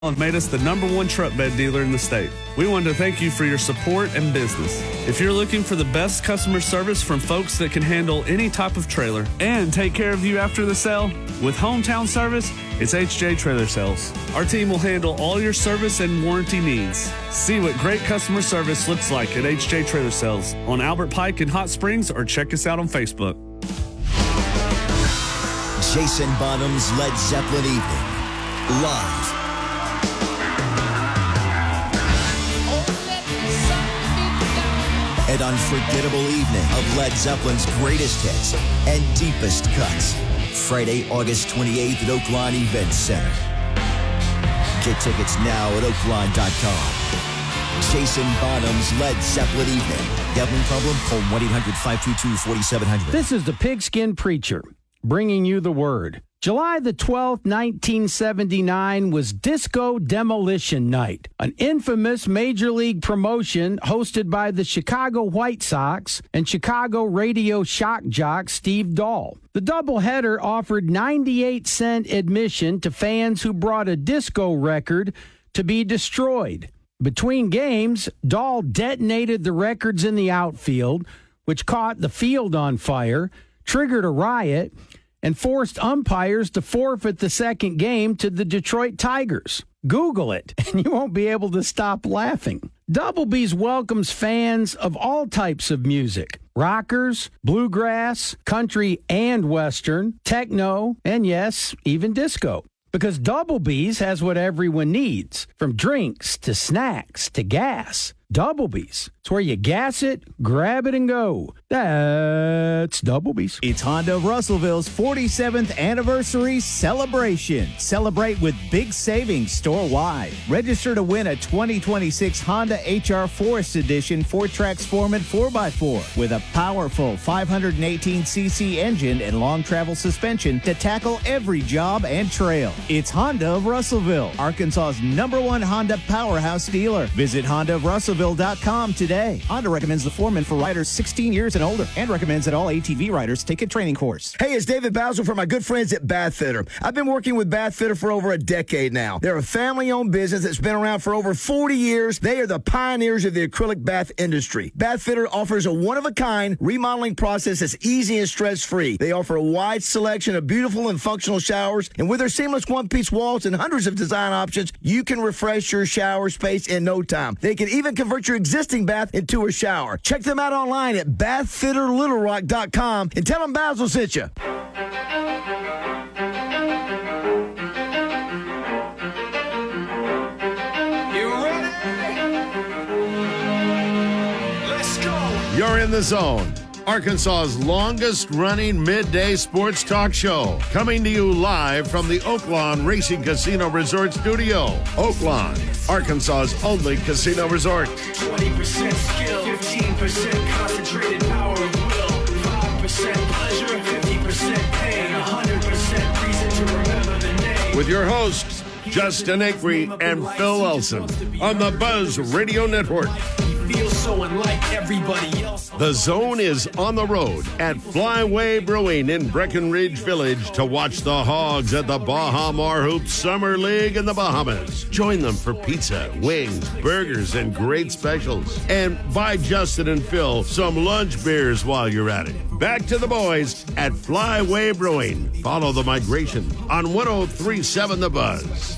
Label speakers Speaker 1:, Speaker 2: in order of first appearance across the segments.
Speaker 1: have made us the #1 truck bed dealer in the state. We want to thank you for your support and business. If you're looking for the best customer service from folks that can handle any type of trailer and take care of you after the sale, with hometown service, it's HJ Trailer Sales. Our team will handle all your service and warranty needs. See what great customer service looks like at HJ Trailer Sales on Albert Pike in Hot Springs, or check us out on Facebook.
Speaker 2: Jason Bonham's Led Zeppelin Evening, live. An unforgettable evening of Led Zeppelin's greatest hits and deepest cuts. Friday, August 28th at Oakline Event Center. Get tickets now at oakline.com. Jason Bonham's Led Zeppelin Evening. Gambling problem? Call 1-800-522-4700.
Speaker 3: This is the Pigskin Preacher, bringing you the word. July the 12th, 1979 was Disco Demolition Night, an infamous Major League promotion hosted by the Chicago White Sox and Chicago radio shock jock Steve Dahl. The doubleheader offered 98-cent admission to fans who brought a disco record to be destroyed. Between games, Dahl detonated the records in the outfield, which caught the field on fire, triggered a riot, and forced umpires to forfeit the second game to the Detroit Tigers. Google it, and you won't be able to stop laughing. Double B's welcomes fans of all types of music: rockers, bluegrass, country and western, techno, and yes, even disco. Because Double B's has what everyone needs, from drinks to snacks to gas. Double B's. It's where you gas it, grab it, and go. That's Double B's.
Speaker 4: It's Honda of Russellville's 47th anniversary celebration. Celebrate with big savings store-wide. Register to win a 2026 Honda HR Forest Edition 4-Trax Foreman 4x4 with a powerful 518cc engine and long travel suspension to tackle every job and trail. It's Honda of Russellville, Arkansas's #1 Honda powerhouse dealer. Visit HondaofRussellville.com today. Honda recommends the Foreman for riders 16 years and older and recommends that all ATV riders take a training course.
Speaker 5: Hey, it's David Basil from my good friends at Bath Fitter. I've been working with Bath Fitter for over a decade now. They're a family-owned business that's been around for over 40 years. They are the pioneers of the acrylic bath industry. Bath Fitter offers a one-of-a-kind remodeling process that's easy and stress-free. They offer a wide selection of beautiful and functional showers, and with their seamless one-piece walls and hundreds of design options, you can refresh your shower space in no time. They can even convert your existing bath into a shower. Check them out online at bathfitterlittlerock.com and tell them Basil sent you.
Speaker 6: You're in the zone. Arkansas's longest-running midday sports talk show. Coming to you live from the Oaklawn Racing Casino Resort Studio. Oaklawn, Arkansas's only casino resort.
Speaker 7: 20% skill, 15% concentrated power of will, 5% pleasure, 50% pain, 100% reason to remember the name.
Speaker 6: With your hosts, Justin Acree and Phil Elson on the Buzz Radio Network.
Speaker 7: Feels so unlike everybody else.
Speaker 6: The Zone is on the road at Flyway Brewing in Breckenridge Village to watch the Hogs at the Baja Mar Hoops Summer League in the Bahamas. Join them for pizza, wings, burgers, and great specials. And buy Justin and Phil some lunch beers while you're at it. Back to the boys at Flyway Brewing. Follow the migration on 103.7 The Buzz.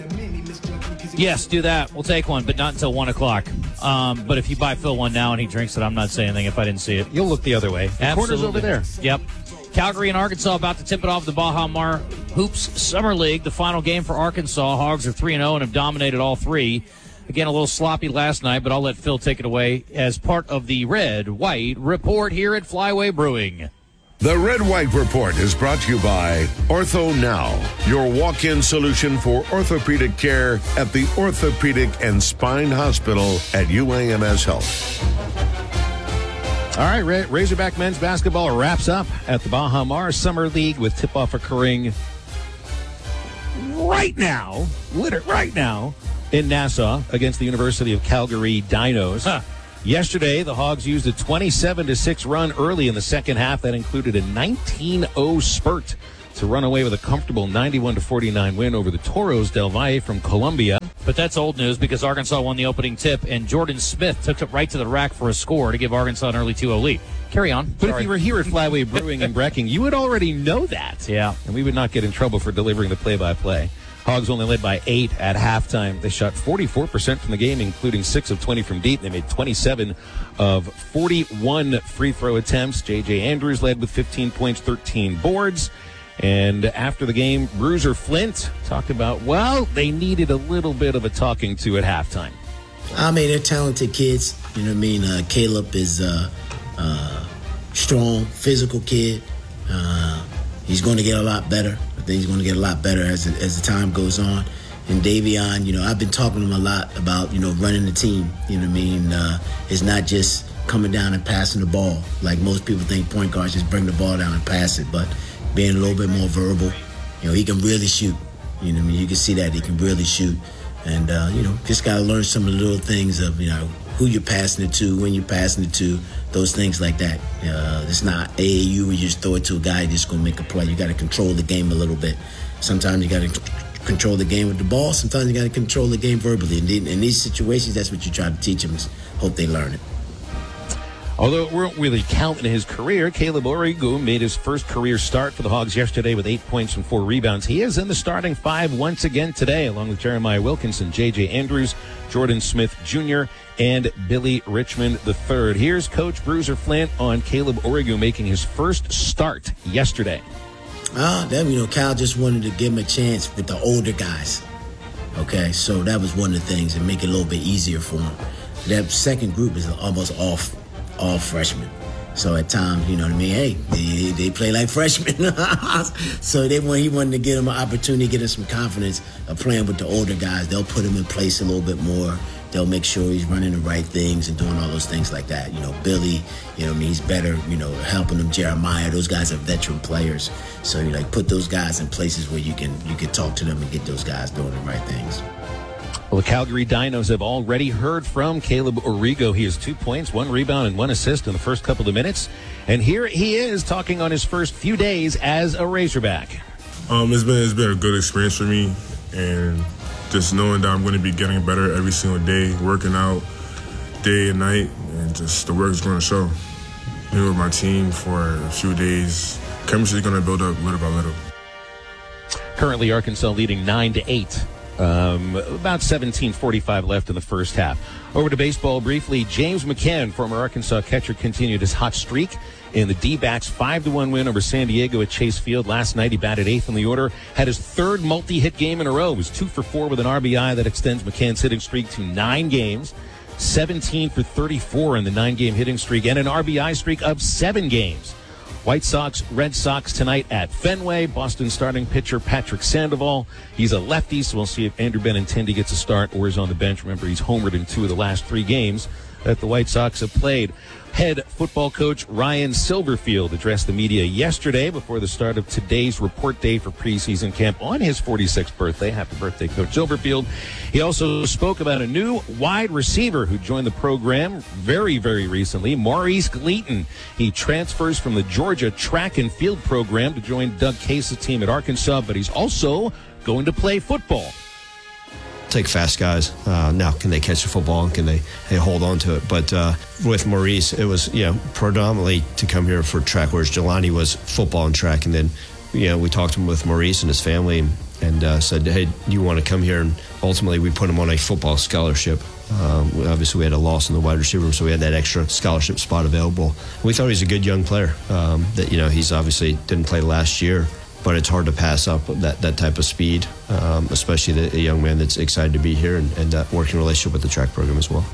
Speaker 8: Yes, do that. We'll take one, but not until 1 o'clock. But if you buy Phil one now and he drinks it, I'm not saying anything if I didn't see it.
Speaker 9: You'll look the other way. The corner's over there.
Speaker 8: Yep. Calgary and Arkansas about to tip it off the Baja Mar Hoops Summer League. The final game for Arkansas. Hogs are 3-0 and have dominated all three. Again, a little sloppy last night, but I'll let Phil take it away as part of the Red-White Report here at Flyway Brewing.
Speaker 6: The Red White Report is brought to you by Ortho Now, your walk-in solution for orthopedic care at the Orthopedic and Spine Hospital at UAMS Health.
Speaker 9: All right, Razorback men's basketball wraps up at the Baja Mar Summer League with tip-off occurring right now in Nassau against the University of Calgary Dinos. Yesterday, the Hogs used a 27-6 run early in the second half. That included a 19-0 spurt to run away with a comfortable 91-49 win over the Toros del Valle from Colombia.
Speaker 8: But that's old news because Arkansas won the opening tip, and Jordan Smith took it right to the rack for a score to give Arkansas an early 2-0 lead. Carry on.
Speaker 9: But
Speaker 8: Sorry.
Speaker 9: if you were here at Flyway Brewing in Brecking, you would already know that.
Speaker 8: Yeah.
Speaker 9: And we would not get in trouble for delivering the play-by-play. Hogs only led by 8 at halftime. They shot 44% from the game, including 6 of 20 from deep. They made 27 of 41 free throw attempts. J.J. Andrews led with 15 points, 13 boards. And after the game, Bruiser Flint talked about, well, they needed a little bit of a talking to at halftime.
Speaker 10: I mean, they're talented kids. You know what I mean? Caleb is a strong, physical kid. He's going to get a lot better. I think he's going to get a lot better as the time goes on. And Davion, you know, I've been talking to him a lot about, you know, running the team. You know what I mean? It's not just coming down and passing the ball. Like most people think point guards just bring the ball down and pass it. But being a little bit more verbal, you know, he can really shoot. You know what I mean? You can see that he can really shoot. And, you know, just got to learn some of the little things of, you know, who you're passing it to, when you're passing it to, those things like that. It's not AAU where you just throw it to a guy just going to make a play. You got to control the game a little bit. Sometimes you got to control the game with the ball. Sometimes you got to control the game verbally. And in these situations, that's what you try to teach them. Hope they learn it.
Speaker 9: Although it won't really count in his career, Caleb Origo made his first career start for the Hogs yesterday with 8 points and 4 rebounds. He is in the starting 5 once again today, along with Jeremiah Wilkinson, J.J. Andrews, Jordan Smith Jr., and Billy Richmond III. Here's Coach Bruiser Flint on Caleb Origo making his first start yesterday.
Speaker 10: You know, Cal just wanted to give him a chance with the older guys. Okay, so that was one of the things, and make it a little bit easier for him. That second group is almost all freshmen. So at times, you know what I mean, hey, they play like freshmen. So he wanted to give them an opportunity, get him some confidence of playing with the older guys. They'll put him in place a little bit more. They'll make sure he's running the right things and doing all those things like that. You know, Billy, you know what I mean, he's better, you know, helping them. Jeremiah, those guys are veteran players. So you like put those guys in places where you can talk to them and get those guys doing the right things.
Speaker 9: Well, the Calgary Dinos have already heard from Caleb Origo. He has 2 points, 1 rebound, and 1 assist in the first couple of minutes. And here he is talking on his first few days as a Razorback.
Speaker 11: It's been a good experience for me, and just knowing that I'm going to be getting better every single day, working out day and night, and just the work is going to show. Being with my team for a few days, chemistry is going to build up little by little.
Speaker 9: Currently, Arkansas leading 9-8. About 17:45 left in the first half. Over to baseball briefly. James McCann, former Arkansas catcher, continued his hot streak in the D-backs 5-1 win over San Diego at Chase Field. Last night, he batted 8th in the order, had his 3rd multi-hit game in a row. He was 2 for 4 with an RBI. That extends McCann's hitting streak to 9 games. 17 for 34 in the 9-game hitting streak, and an RBI streak of 7 games. White Sox, Red Sox tonight at Fenway. Boston starting pitcher Patrick Sandoval. He's a lefty, so we'll see if Andrew Benintendi gets a start or is on the bench. Remember, he's homered in 2 of the last 3 games that the White Sox have played. Head football coach Ryan Silverfield addressed the media yesterday before the start of today's report day for preseason camp on his 46th birthday. Happy birthday, Coach Silverfield. He also spoke about a new wide receiver who joined the program very, very recently, Maurice Gleaton. He transfers from the Georgia track and field program to join Doug Case's team at Arkansas, but he's also going to play football.
Speaker 12: Take fast guys. Now, can they catch the football and can they hold on to it? But with Maurice, it was, predominantly to come here for track, whereas Jelani was football and track. And then, we talked to him with Maurice and his family and said, hey, do you want to come here? And ultimately, we put him on a football scholarship. Obviously, we had a loss in the wide receiver room, so we had that extra scholarship spot available. We thought he was a good young player. He's obviously didn't play last year, but it's hard to pass up that type of speed, especially a young man that's excited to be here and working relationship with the track program as well.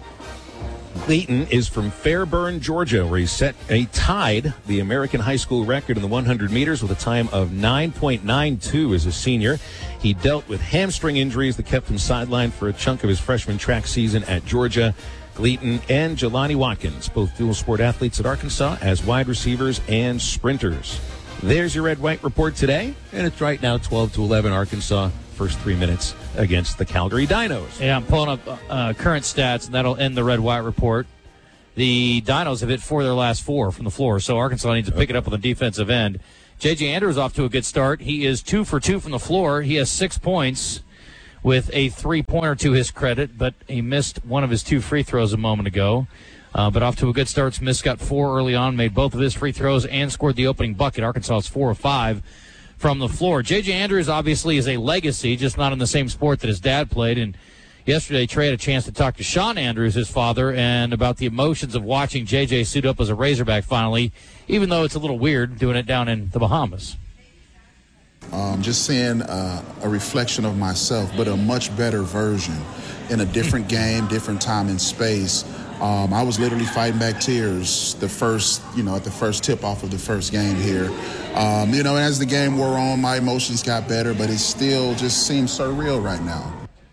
Speaker 9: Gleaton is from Fairburn, Georgia, where he tied the American high school record in the 100 meters with a time of 9.92 as a senior. He dealt with hamstring injuries that kept him sidelined for a chunk of his freshman track season at Georgia. Gleaton and Jelani Watkins, both dual sport athletes at Arkansas as wide receivers and sprinters. There's your red-white report today, and it's right now 12-11 Arkansas. First 3 minutes against the Calgary Dinos.
Speaker 8: Yeah, I'm pulling up current stats, and that'll end the red-white report. The Dinos have hit 4 of their last 4 from the floor, so Arkansas needs to pick it up on the defensive end. J.J. Andrews off to a good start. He is 2 for 2 from the floor. He has 6 points with a three-pointer to his credit, but he missed one of his 2 free throws a moment ago. But off to a good start. Smith got 4 early on, made both of his free throws, and scored the opening bucket. Arkansas is 4 of 5 from the floor. J.J. Andrews obviously is a legacy, just not in the same sport that his dad played. And yesterday, Trey had a chance to talk to Sean Andrews, his father, and about the emotions of watching J.J. suit up as a Razorback finally, even though it's a little weird doing it down in the Bahamas.
Speaker 13: Just seeing a reflection of myself, but a much better version in a different game, different time and space. I was literally fighting back tears at the first tip off of the first game here. As the game wore on, my emotions got better, but it still just seems surreal right now.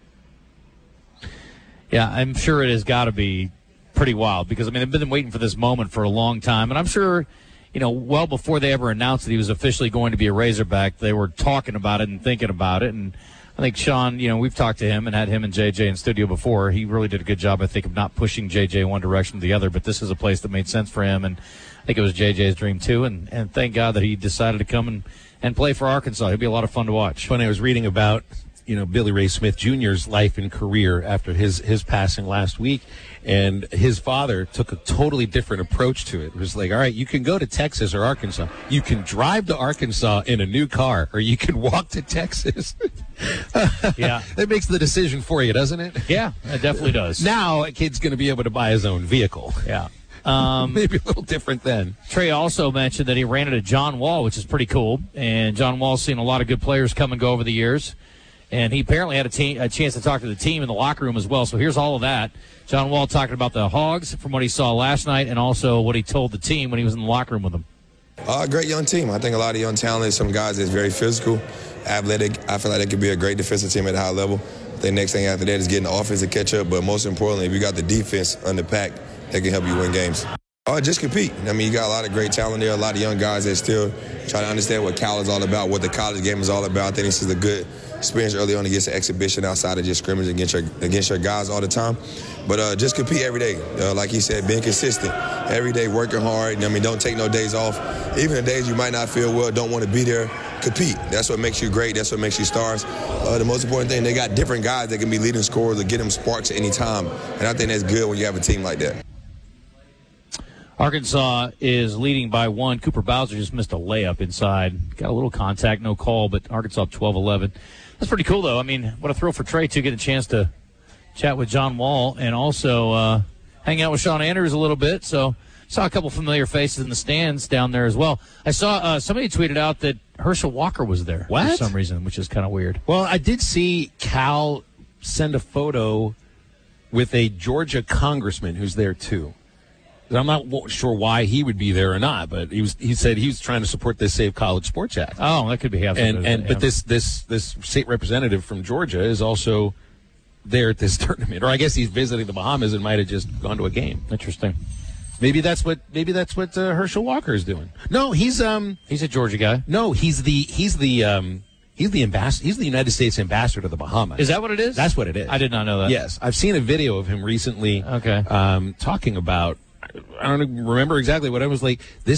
Speaker 8: Yeah, I'm sure it has got to be pretty wild because, they've been waiting for this moment for a long time. And I'm sure, well before they ever announced that he was officially going to be a Razorback, they were talking about it and thinking about it. And I think Sean, we've talked to him and had him and JJ in studio before. He really did a good job, I think, of not pushing JJ in one direction or the other. But this is a place that made sense for him. And I think it was JJ's dream, too. And thank God that he decided to come and play for Arkansas. It'll be a lot of fun to watch.
Speaker 9: Funny, I was reading about Billy Ray Smith Jr.'s life and career after his passing last week, and his father took a totally different approach to it. It was like, all right, you can go to Texas or Arkansas. You can drive to Arkansas in a new car, or you can walk to Texas.
Speaker 8: Yeah.
Speaker 9: That makes the decision for you, doesn't it?
Speaker 8: Yeah, it definitely does.
Speaker 9: Now a kid's going to be able to buy his own vehicle.
Speaker 8: Yeah.
Speaker 9: Maybe a little different then.
Speaker 8: Trey also mentioned that he ran into John Wall, which is pretty cool. And John Wall's seen a lot of good players come and go over the years. And he apparently had a chance to talk to the team in the locker room as well. So here's all of that. John Wall talking about the Hogs from what he saw last night and also what he told the team when he was in the locker room with them.
Speaker 14: Great young team. I think a lot of young talent, some guys that's very physical, athletic. I feel like they could be a great defensive team at a high level. The next thing after that is getting the offense to catch up. But most importantly, if you got the defense under pack, that can help you win games. Just compete. You got a lot of great talent there, a lot of young guys that still try to understand what Cal is all about, what the college game is all about. I think this is a good experience early on to get an exhibition outside of just scrimmage against your guys all the time. But just compete every day. Like he said, being consistent. Every day, working hard. Don't take no days off. Even the days you might not feel well, don't want to be there, compete. That's what makes you great. That's what makes you stars. The most important thing, they got different guys that can be leading scorers or get them sparks at any time. And I think that's good when you have a team like that.
Speaker 8: Arkansas is leading by 1. Cooper Bowser just missed a layup inside. Got a little contact, no call, but Arkansas 12-11. That's pretty cool, though. What a thrill for Trey to get a chance to chat with John Wall and also hang out with Sean Andrews a little bit. So saw a couple familiar faces in the stands down there as well. I saw somebody tweeted out that Herschel Walker was there for some reason, which is kind of weird.
Speaker 9: Well, I did see Cal send a photo with a Georgia congressman who's there, too. I'm not sure why he would be there or not, but he said he was trying to support this Save College Sports Act.
Speaker 8: Oh, that could be
Speaker 9: but this state representative from Georgia is also there at this tournament, or I guess he's visiting the Bahamas and might have just gone to a game.
Speaker 8: Interesting.
Speaker 9: Maybe that's what Herschel Walker is doing. No, he's a
Speaker 8: Georgia guy.
Speaker 9: No, he's the ambassador. He's the United States ambassador to the Bahamas.
Speaker 8: Is that what it is?
Speaker 9: That's what it is.
Speaker 8: I did not know that.
Speaker 9: Yes, I've seen a video of him recently.
Speaker 8: Okay.
Speaker 9: Talking about. I don't remember exactly what I was like. He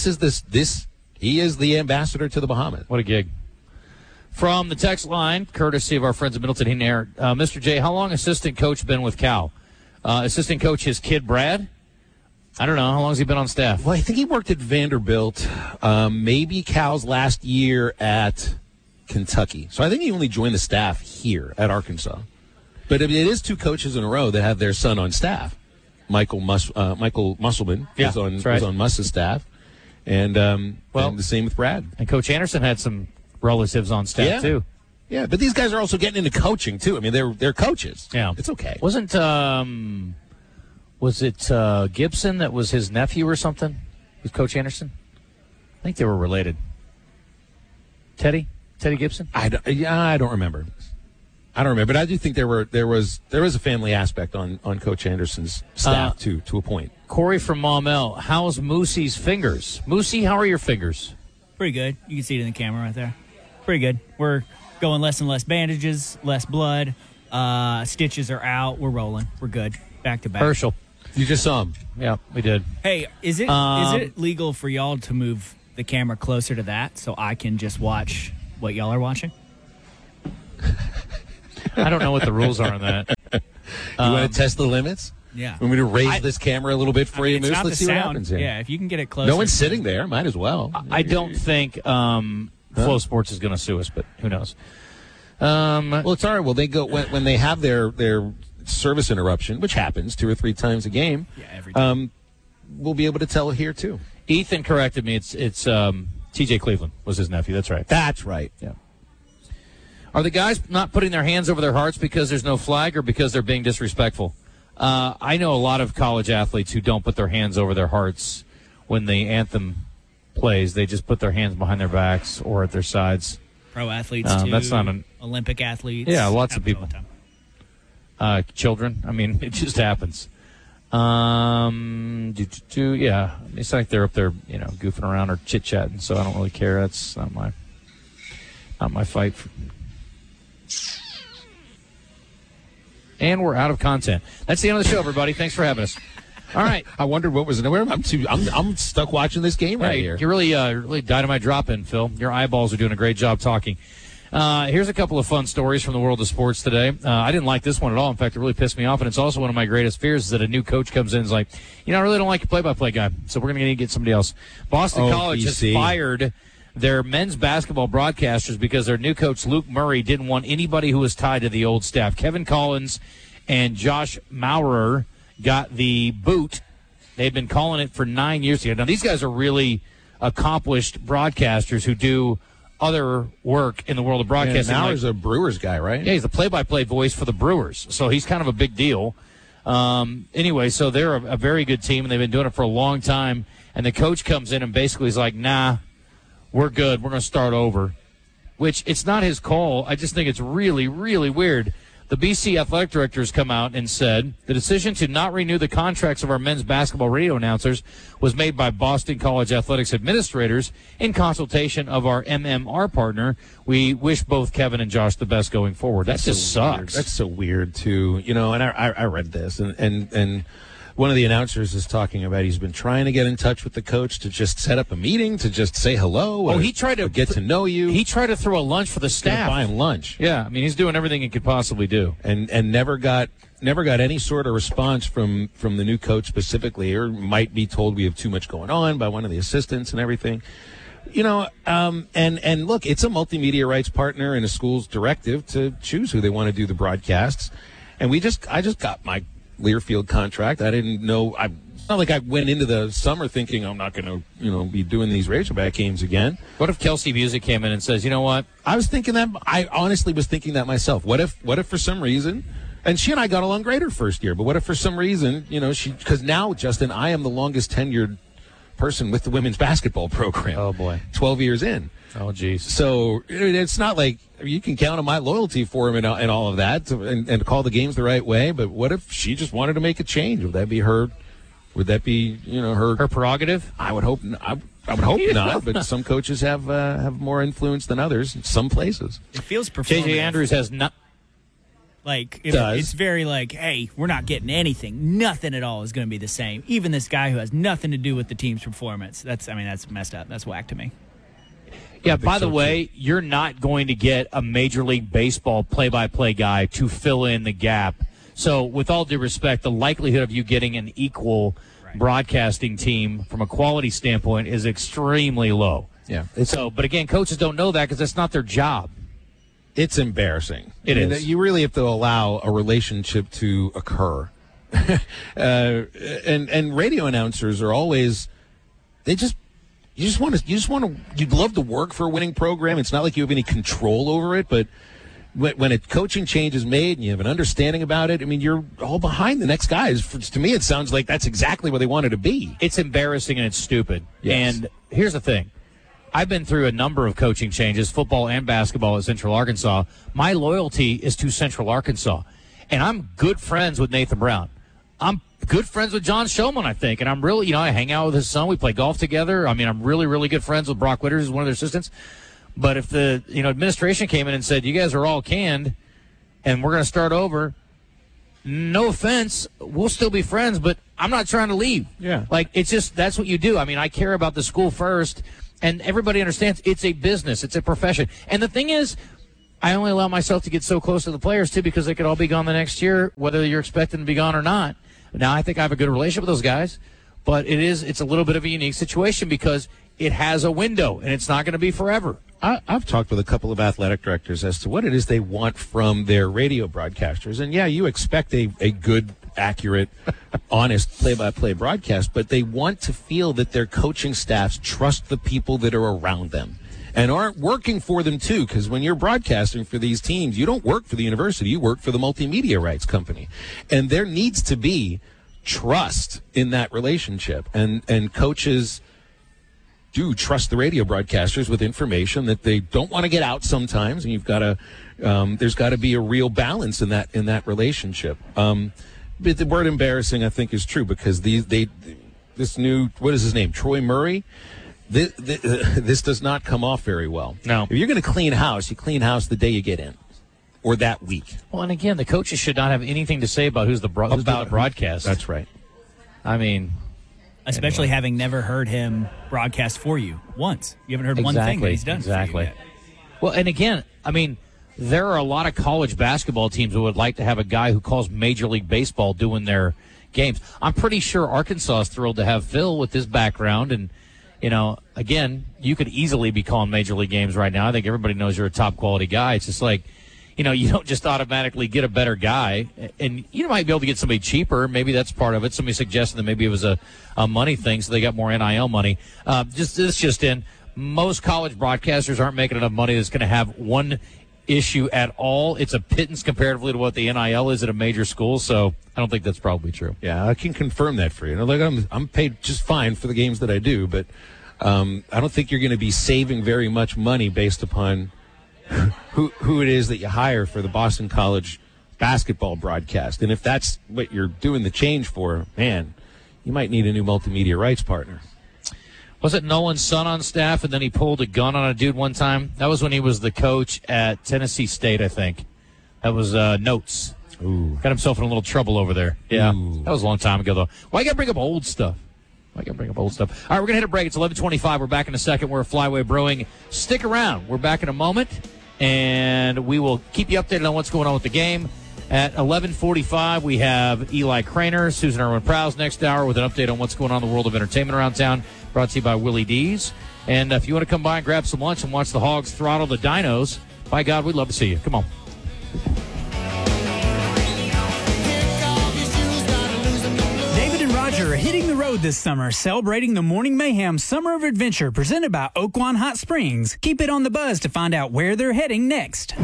Speaker 9: is the ambassador to the Bahamas.
Speaker 8: What a gig. From the text line, courtesy of our friends at Middleton Heating Air, Mr. J, how long assistant coach been with Cal? Assistant coach, his kid, Brad? I don't know. How long has he been on staff?
Speaker 9: Well, I think he worked at Vanderbilt, maybe Cal's last year at Kentucky. So I think he only joined the staff here at Arkansas. But it is 2 coaches in a row that have their son on staff. Michael Musselman was on Muss's staff, and and the same with Brad.
Speaker 8: And Coach Anderson had some relatives on staff too.
Speaker 9: Yeah, but these guys are also getting into coaching too. They're coaches.
Speaker 8: Yeah,
Speaker 9: it's okay.
Speaker 8: Was it Gibson that was his nephew or something? Was Coach Anderson? I think they were related. Teddy Gibson.
Speaker 9: I don't remember. But I do think there was a family aspect on Coach Anderson's staff to a point.
Speaker 8: Corey from Maumelle, how's Moosey's fingers? Moosey, how are your fingers?
Speaker 15: Pretty good. You can see it in the camera right there. Pretty good. We're going less and less bandages, less blood. Stitches are out. We're rolling. We're good. Back to back.
Speaker 8: Herschel,
Speaker 9: you just saw him.
Speaker 8: Yeah, we did.
Speaker 15: Hey, is it legal for y'all to move the camera closer to that so I can just watch what y'all are watching?
Speaker 8: I don't know what the rules are on that.
Speaker 9: You want to test the limits?
Speaker 15: Yeah.
Speaker 9: Want me to raise this camera a little bit for you,
Speaker 15: it's
Speaker 9: Moose?
Speaker 15: not
Speaker 9: Let's
Speaker 15: the
Speaker 9: see what
Speaker 15: sound.
Speaker 9: happens here.
Speaker 15: Yeah, if you can get it closer.
Speaker 9: No one's sitting there. Might as well.
Speaker 8: I don't think Flow Sports is going to sue us, but who knows?
Speaker 9: Well, it's all right. Well, they go when they have their service interruption, which happens 2 or 3 times a game.
Speaker 15: Yeah, every time.
Speaker 9: We'll be able to tell here too.
Speaker 8: Ethan corrected me. It's T.J. Cleveland was his nephew. That's right.
Speaker 9: That's right.
Speaker 8: Yeah. Are the guys not putting their hands over their hearts because there's no flag or because they're being disrespectful? I know a lot of college athletes who don't put their hands over their hearts when the anthem plays. They just put their hands behind their backs or at their sides.
Speaker 15: Pro athletes, too.
Speaker 8: That's not an
Speaker 15: Olympic athletes.
Speaker 8: Yeah, lots of
Speaker 15: Happens all
Speaker 8: people.
Speaker 15: the time.
Speaker 8: Children. I mean, it just happens. Yeah. It's like they're up there, goofing around or chit-chatting, so I don't really care. That's not my fight. And we're out of content. That's the end of the show, everybody. Thanks for having us. All right.
Speaker 9: I wondered what was nowhere. I'm stuck watching this game right here.
Speaker 8: You really dynamite drop in, Phil. Your eyeballs are doing a great job talking. Here's a couple of fun stories from the world of sports today. I didn't like this one at all. In fact, it really pissed me off, and it's also one of my greatest fears is that a new coach comes in and is like, I really don't like your play-by-play guy, so we're going to need to get somebody else. Boston College has fired their men's basketball broadcasters because their new coach, Luke Murray, didn't want anybody who was tied to the old staff. Kevin Collins and Josh Maurer got the boot. They've been calling it for 9 years ago. Now, these guys are really accomplished broadcasters who do other work in the world of broadcasting.
Speaker 9: Maurer's a Brewers guy, right?
Speaker 8: Yeah, he's the play-by-play voice for the Brewers, so he's kind of a big deal. Anyway, so they're a very good team, and they've been doing it for a long time, and the coach comes in and basically is like, nah, we're good. We're going to start over, which it's not his call. I just think it's really, really weird. The BC athletic director has come out and said the decision to not renew the contracts of our men's basketball radio announcers was made by Boston College athletics administrators in consultation of our MMR partner. We wish both Kevin and Josh the best going forward. That just sucks.
Speaker 9: That's so weird, too. And I read this, and one of the announcers is talking about he's been trying to get in touch with the coach to just set up a meeting, to just say hello.
Speaker 8: Oh, he tried to
Speaker 9: get to know you.
Speaker 8: He tried to throw a lunch for the staff.
Speaker 9: Buy him lunch.
Speaker 8: Yeah, I mean, he's doing everything he could possibly do,
Speaker 9: and never got any sort of response from the new coach specifically, or might be told we have too much going on by one of the assistants and everything. And look, it's a multimedia rights partner and a school's directive to choose who they want to do the broadcasts, and I just got my Learfield contract. I didn't know. It's not like I went into the summer thinking I'm not going to, be doing these Razorback games again.
Speaker 8: What if Kelsey Music came in and says, you know what?
Speaker 9: I was thinking that. I honestly was thinking that myself. What if for some reason, and she and I got along great her first year, but what if for some reason, because now, Justin, I am the longest tenured person with the women's basketball program.
Speaker 8: Oh, boy.
Speaker 9: 12 years in.
Speaker 8: Oh, geez.
Speaker 9: So it's not like you can count on my loyalty for him and all of that and call the games the right way. But what if she just wanted to make a change? Would that be her? Would that be her
Speaker 8: prerogative?
Speaker 9: I would hope. I would hope not. But some coaches have more influence than others in some places.
Speaker 15: It feels performative.
Speaker 8: J.J. Andrews has not.
Speaker 15: It's very like, hey, we're not getting anything. Nothing at all is going to be the same. Even this guy who has nothing to do with the team's performance. That's messed up. That's whack to me.
Speaker 8: Yeah, by the way, you're not going to get a Major League Baseball play-by-play guy to fill in the gap. So with all due respect, the likelihood of you getting an equal broadcasting team from a quality standpoint is extremely low.
Speaker 9: Yeah.
Speaker 8: But again, coaches don't know that because that's not their job.
Speaker 9: It's embarrassing.
Speaker 8: It is.
Speaker 9: You really have to allow a relationship to occur. And radio announcers are always, you'd love to work for a winning program. It's not like you have any control over it, but when a coaching change is made and you have an understanding about it, I mean, you're all behind the next guys. To me, it sounds like that's exactly where they wanted to be.
Speaker 8: It's embarrassing and it's stupid.
Speaker 9: Yes.
Speaker 8: And here's the thing. I've been through a number of coaching changes, football and basketball at Central Arkansas. My loyalty is to Central Arkansas. And I'm good friends with Nathan Brown. I'm good friends with John Shulman, I think. And I'm really, I hang out with his son. We play golf together. I mean, I'm really, really good friends with Brock Witters, who's one of their assistants. But if the administration came in and said, you guys are all canned and we're going to start over, no offense, we'll still be friends, but I'm not trying to leave.
Speaker 9: Yeah.
Speaker 8: Like, it's just, that's what you do. I mean, I care about the school first, and everybody understands it's a business. It's a profession. And the thing is, I only allow myself to get so close to the players, too, because they could all be gone the next year, whether you're expecting to be gone or not. Now, I think I have a good relationship with those guys, but it's a little bit of a unique situation because it has a window, and it's not going to be forever.
Speaker 9: I've talked with a couple of athletic directors as to what it is they want from their radio broadcasters. And, yeah, you expect a good, accurate, honest play-by-play broadcast, but they want to feel that their coaching staffs trust the people that are around them and aren't working for them, too, because when you're broadcasting for these teams, you don't work for the university. You work for the multimedia rights company. And there needs to be trust in that relationship. And coaches do trust the radio broadcasters with information that they don't want to get out sometimes, and you've got to there's got to be a real balance in that relationship. But the word embarrassing, I think, is true because this new, what is his name, Troy Murray, this does not come off very well.
Speaker 8: No.
Speaker 9: If you're going to clean house, you clean house the day you get in or that week.
Speaker 8: Well, and again, the coaches should not have anything to say about who's the broadcast.
Speaker 9: That's right.
Speaker 8: I mean,
Speaker 15: especially having never heard him broadcast for you once. You haven't heard one thing that he's done for you yet.
Speaker 8: Well, and again, I mean, there are a lot of college basketball teams who would like to have a guy who calls Major League Baseball doing their games. I'm pretty sure Arkansas is thrilled to have Phil with his background. And, you know, again, you could easily be calling Major League games right now. I think everybody knows you're a top-quality guy. It's just like, you know, you don't just automatically get a better guy. And you might be able to get somebody cheaper. Maybe that's part of it. Somebody suggested that maybe it was a money thing, so they got more NIL money. Most college broadcasters aren't making enough money that's going to have one issue at all. It's a pittance comparatively to what the NIL is at a major school, so I don't think that's probably true.
Speaker 9: Yeah, I can confirm that for you. Like I'm paid just fine for the games that I do, but I don't think you're going to be saving very much money based upon who it is that you hire for the Boston College basketball broadcast. And if that's what you're doing the change for, man, you might need a new multimedia rights partner.
Speaker 8: Was it Nolan's son on staff, and then he pulled a gun on a dude one time? That was when he was the coach at Tennessee State, I think. That was Notes.
Speaker 9: Ooh.
Speaker 8: Got himself in a little trouble over there. Yeah,
Speaker 9: Ooh.
Speaker 8: That was a long time ago, though. Why you got to bring up old stuff? All right, we're going to hit a break. It's 11:25. We're back in a second. We're at Flyway Brewing. Stick around. We're back in a moment, and we will keep you updated on what's going on with the game. At 11:45, we have Eli Craner, Susan Irwin-Prowse next hour with an update on what's going on in the world of entertainment around town, brought to you by Willie D's. And if you want to come by and grab some lunch and watch the Hogs throttle the Dinos, by God, we'd love to see you. Come on.
Speaker 16: Roger are hitting the road this summer, celebrating the Morning Mayhem Summer of Adventure presented by Oaklawn Hot Springs. Keep it on the buzz to find out where they're heading next.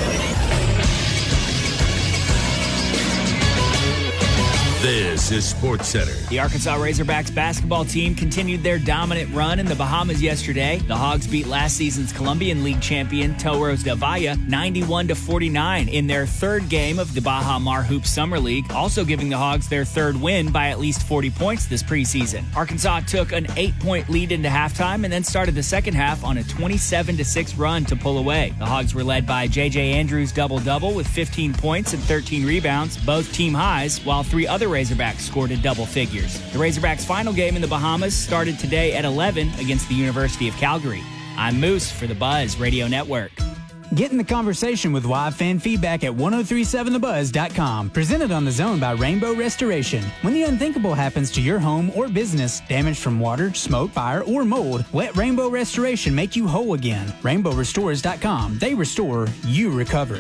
Speaker 17: This is SportsCenter.
Speaker 15: The Arkansas Razorbacks basketball team continued their dominant run in the Bahamas yesterday. The Hogs beat last season's Colombian League champion Telros del Valle 91-49 in their third game of the Baja Mar Hoops Summer League, also giving the Hogs their third win by at least 40 points this preseason. Arkansas took an 8-point lead into halftime and then started the second half on a 27-6 run to pull away. The Hogs were led by J.J. Andrews' double-double with 15 points and 13 rebounds, both team highs, while three other Razorbacks scored in double figures. The Razorbacks' final game in the Bahamas started today at 11 against the University of Calgary. I'm Moose for the Buzz Radio Network.
Speaker 16: Get in the conversation with live fan feedback at 1037thebuzz.com. Presented on The Zone by Rainbow Restoration. When the unthinkable happens to your home or business, damage from water, smoke, fire, or mold, let Rainbow Restoration make you whole again. RainbowRestores.com. They restore, you recover.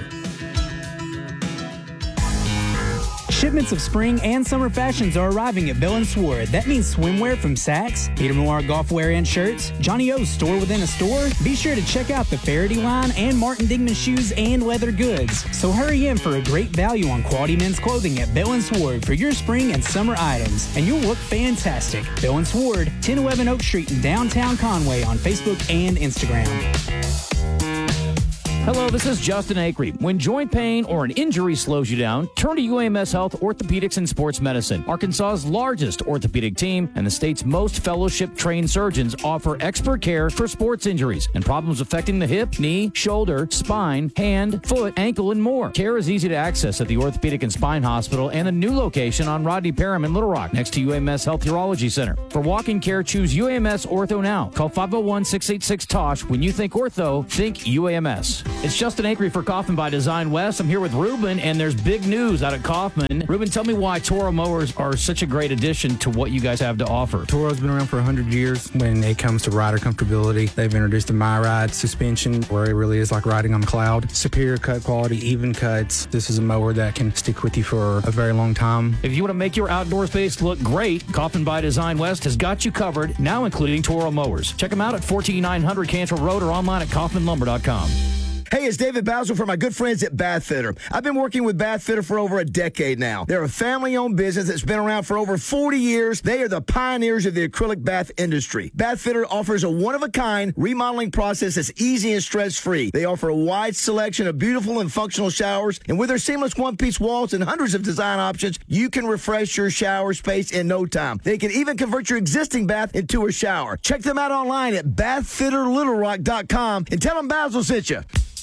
Speaker 16: Shipments of spring and summer fashions are arriving at Bill & Sword. That means swimwear from Saks, Peter Millar golf wear and shirts, Johnny O's store within a store. Be sure to check out the Faraday line and Martin Dingman shoes and leather goods. So hurry in for a great value on quality men's clothing at Bill & Sword for your spring and summer items. And you'll look fantastic. Bill & Sword, 1011 Oak Street in downtown Conway on Facebook and Instagram.
Speaker 8: Hello, this is Justin Acree. When joint pain or an injury slows you down, turn to UAMS Health Orthopedics and Sports Medicine. Arkansas's largest orthopedic team and the state's most fellowship-trained surgeons offer expert care for sports injuries and problems affecting the hip, knee, shoulder, spine, hand, foot, ankle, and more. Care is easy to access at the Orthopedic and Spine Hospital and a new location on Rodney Parham in Little Rock, next to UAMS Health Urology Center. For walk-in care, choose UAMS Ortho now. Call 501-686-TOSH. When you think ortho, think UAMS. It's Justin Acree for Kaufman by Design West. I'm here with Ruben, and there's big news out at Kaufman. Ruben, tell me why Toro mowers are such a great addition to what you guys have to offer.
Speaker 18: Toro's been around for 100 years. When it comes to rider comfortability, they've introduced the MyRide suspension, where it really is like riding on the cloud. Superior cut quality, even cuts. This is a mower that can stick with you for a very long time.
Speaker 8: If you want to make your outdoor space look great, Kaufman by Design West has got you covered, now including Toro mowers. Check them out at 14900 Cantrell Road or online at kaufmanlumber.com.
Speaker 5: Hey, it's David Basil from my good friends at Bath Fitter. I've been working with Bath Fitter for over a decade now. They're a family-owned business that's been around for over 40 years. They are the pioneers of the acrylic bath industry. Bath Fitter offers a one-of-a-kind remodeling process that's easy and stress-free. They offer a wide selection of beautiful and functional showers, and with their seamless one-piece walls and hundreds of design options, you can refresh your shower space in no time. They can even convert your existing bath into a shower. Check them out online at bathfitterlittlerock.com and tell them Basil sent you.